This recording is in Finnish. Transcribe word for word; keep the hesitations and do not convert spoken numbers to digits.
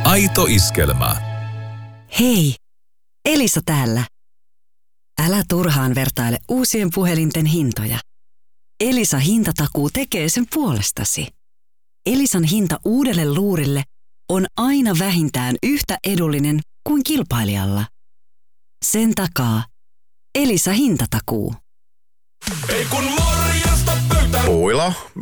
Aito iskelmä. Hei, Elisa täällä. Älä turhaan vertaile uusien puhelinten hintoja. Elisa hintatakuu tekee sen puolestasi. Elisan hinta uudelle luurille on aina vähintään yhtä edullinen kuin kilpailijalla. Sen takaa Elisa hintatakuu. Ei kun morjesta pöytään. Puila.